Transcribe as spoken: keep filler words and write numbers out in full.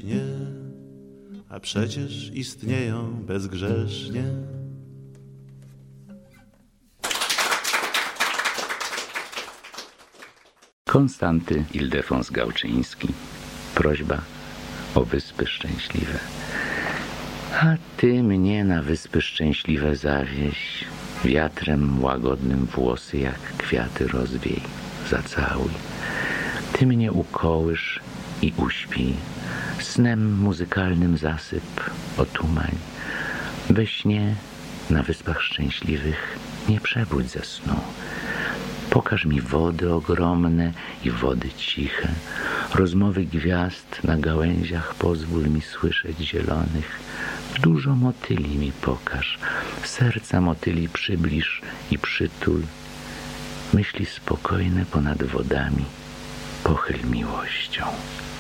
śnie, a przecież istnieją bezgrzesznie. Konstanty Ildefons Gałczyński. Prośba o Wyspy Szczęśliwe. A ty mnie na Wyspy Szczęśliwe zawieź, wiatrem łagodnym włosy jak kwiaty rozwiej, zacałuj. Ty mnie ukołysz i uśpij, snem muzykalnym zasyp, otumań. We śnie na Wyspach Szczęśliwych nie przebudź ze snu. Pokaż mi wody ogromne i wody ciche, rozmowy gwiazd na gałęziach pozwól mi słyszeć zielonych. Dużo motyli mi pokaż, serca motyli przybliż i przytul. Myśli spokojne ponad wodami pochyl miłością.